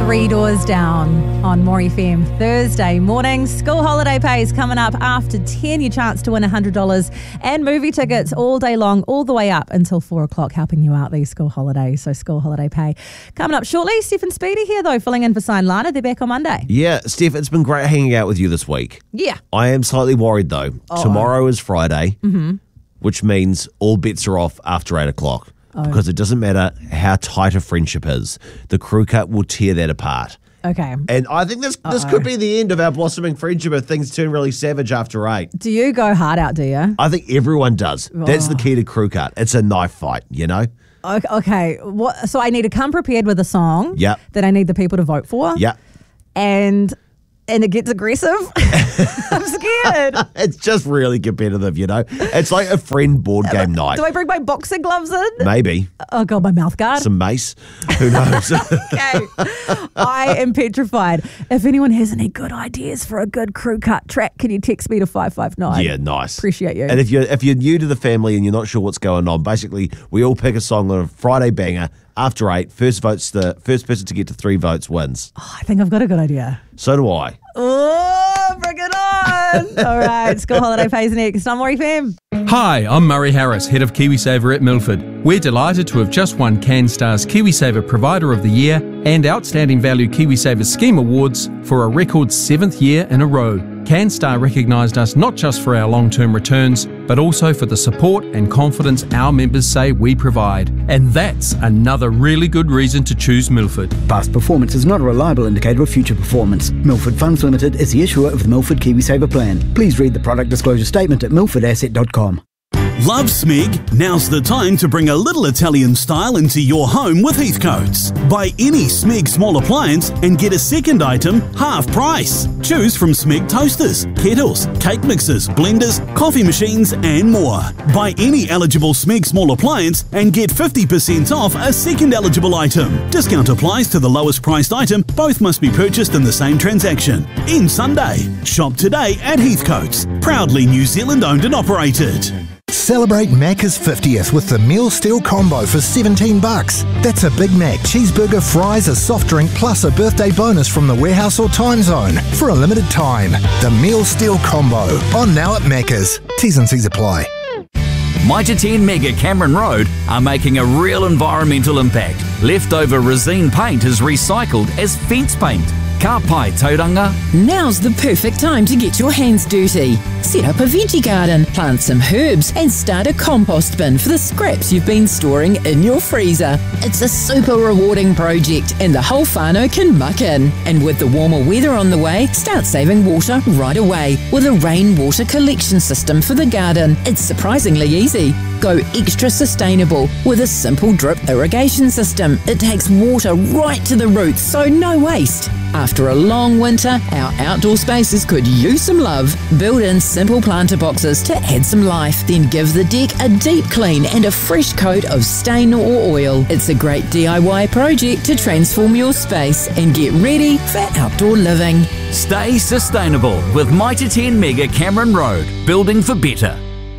Three Doors Down on More FM. Thursday morning, school holiday pays coming up after 10. Your chance to win $100 and movie tickets all day long, all the way up until 4 o'clock, helping you out these school holidays. So school holiday pay coming up shortly. Steph and Speedy here, though, filling in for Sign Lana. They're back on Monday. Yeah, Steph, it's been great hanging out with you this week. Yeah. I am slightly worried, though. Tomorrow is Friday, which means all bets are off after 8 o'clock. Because it doesn't matter how tight a friendship is. The crew cut will tear that apart. Okay. And I think this could be the end of our blossoming friendship if things turn really savage after 8. Do you go hard out, do you? I think everyone does. That's the key to crew cut. It's a knife fight, you know? Okay. So I need to come prepared with a song that I need the people to vote for. Yeah. And it gets aggressive. I'm scared. It's just really competitive, you know? It's like a friend board game night. Do I bring my boxing gloves in? Maybe. Oh, God, my mouth guard. Some mace. Who knows? Okay. I am petrified. If anyone has any good ideas for a good crew cut track, can you text me to 559? Yeah, nice. Appreciate you. And if you're new to the family and you're not sure what's going on, basically we all pick a song on a Friday banger. After 8, first person to get to 3 votes wins. Oh, I think I've got a good idea. So do I. Oh, bring it on. All right, school holiday pays next on More FM. Hi, I'm Murray Harris, Head of KiwiSaver at Milford. We're delighted to have just won CanStar's KiwiSaver Provider of the Year and Outstanding Value KiwiSaver Scheme Awards for a record 7th year in a row. CanStar recognised us not just for our long-term returns, but also for the support and confidence our members say we provide. And that's another really good reason to choose Milford. Past performance is not a reliable indicator of future performance. Milford Funds Limited is the issuer of the Milford KiwiSaver plan. Please read the product disclosure statement at milfordasset.com. Love Smeg? Now's the time to bring a little Italian style into your home with Heathcote's. Buy any Smeg small appliance and get a second item half price. Choose from Smeg toasters, kettles, cake mixers, blenders, coffee machines and more. Buy any eligible Smeg small appliance and get 50% off a second eligible item. Discount applies to the lowest priced item. Both must be purchased in the same transaction. End Sunday. Shop today at Heathcote's. Proudly New Zealand owned and operated. Celebrate Macca's 50th with the Meal Steal Combo for $17. That's a Big Mac, cheeseburger, fries, a soft drink, plus a birthday bonus from the warehouse or time zone for a limited time. The Meal Steal Combo, on now at Macca's. T's and C's apply. Mitre 10 Mega Cameron Road are making a real environmental impact. Leftover resine paint is recycled as fence paint. Ka pai tauranga. Now's the perfect time to get your hands dirty. Set up a veggie garden, plant some herbs and start a compost bin for the scraps you've been storing in your freezer. It's a super rewarding project and the whole whānau can muck in. And with the warmer weather on the way, start saving water right away with a rainwater collection system for the garden. It's surprisingly easy. Go extra sustainable with a simple drip irrigation system. It takes water right to the roots, so no waste. After a long winter, our outdoor spaces could use some love. Build in simple planter boxes to add some life. Then give the deck a deep clean and a fresh coat of stain or oil. It's a great DIY project to transform your space and get ready for outdoor living. Stay sustainable with Mitre 10 Mega Cameron Road. Building for better.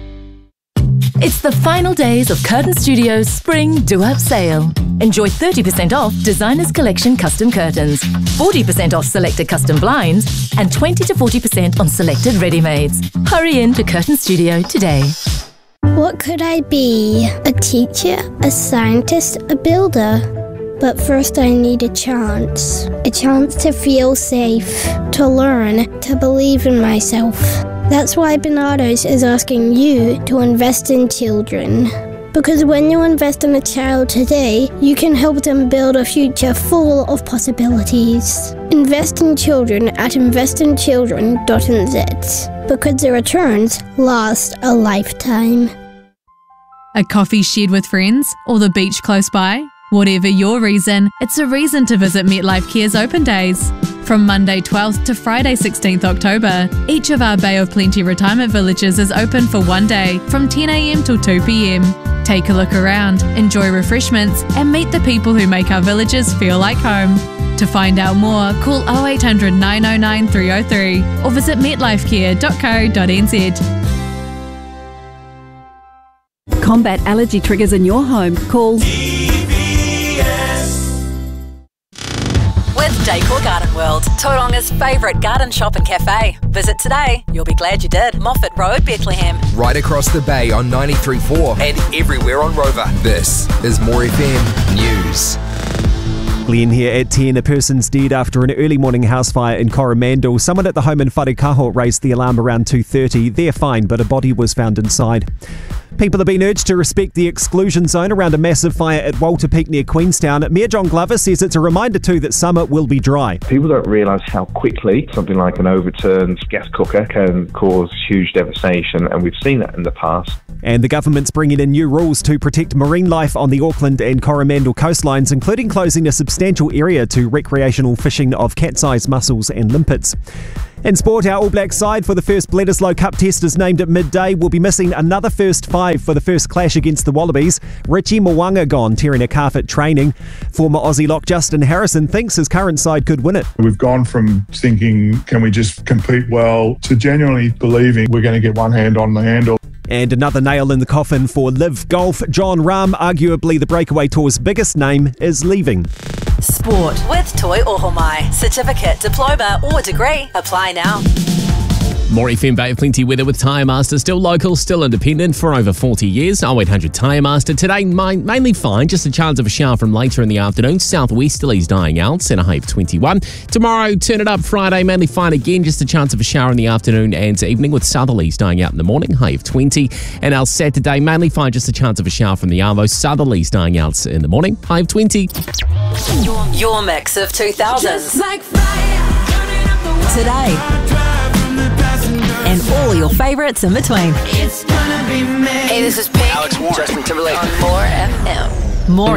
It's the final days of Curtain Studios' Spring Do-Up Sale. Enjoy 30% off Designers Collection custom curtains, 40% off selected custom blinds, and 20 to 40% on selected ready-mades. Hurry in to Curtain Studio today. What could I be? A teacher, a scientist, a builder? But first I need a chance. A chance to feel safe, to learn, to believe in myself. That's why Barnardo's is asking you to invest in children. Because when you invest in a child today, you can help them build a future full of possibilities. Invest in children at investinchildren.nz. Because the returns last a lifetime. A coffee shared with friends or the beach close by? Whatever your reason, it's a reason to visit MetLife Care's open days. From Monday 12th to Friday 16th October, each of our Bay of Plenty retirement villages is open for one day from 10 a.m. till 2 p.m. Take a look around, enjoy refreshments and meet the people who make our villages feel like home. To find out more, call 0800 909 303 or visit metlifecare.co.nz. Combat allergy triggers in your home. Call With Decor Garden World, Tauranga's favourite garden shop and cafe. Visit today. You'll be glad you did. Moffat Road, Bethlehem. Right across the bay on 93.4 and everywhere on Rover. This is More FM News. Glenn here at 10. A person's dead after an early morning house fire in Coromandel. Someone at the home in Wharekaho raised the alarm around 2:30. They're fine, but a body was found inside. People have been urged to respect the exclusion zone around a massive fire at Walter Peak near Queenstown. Mayor John Glover says it's a reminder too that summer will be dry. People don't realise how quickly something like an overturned gas cooker can cause huge devastation, and we've seen that in the past. And the government's bringing in new rules to protect marine life on the Auckland and Coromandel coastlines, including closing a substantial area to recreational fishing of cat's-eyes, mussels and limpets. In sport, our All Blacks side for the first Bledisloe Cup test is named at midday. We'll be missing another first five for the first clash against the Wallabies. Richie Mwanga gone, tearing a calf at training. Former Aussie lock Justin Harrison thinks his current side could win it. We've gone from thinking, can we just compete well, to genuinely believing we're going to get one hand on the handle. And another nail in the coffin for Live Golf. Jon Rahm, arguably the Breakaway Tour's biggest name, is leaving. Sport with Toi Ohomai. Certificate, diploma or degree. Apply now. More FM Bay of Plenty weather with Tyre Master. Still local, still independent for over 40 years. 0800 Tyre Master. Today, mainly fine. Just a chance of a shower from later in the afternoon. Southwesterlies dying out and a high of 21. Tomorrow, turn it up. Friday, mainly fine again. Just a chance of a shower in the afternoon and evening with southerlies dying out in the morning. High of 20. And our Saturday, mainly fine. Just a chance of a shower from the Arvo. Southerlies dying out in the morning. High of 20. Your mix of 2000s. Like today. And all your favourites in between. Hey, this is Pink. Alex Warren. Justin Timberlake. On More FM. More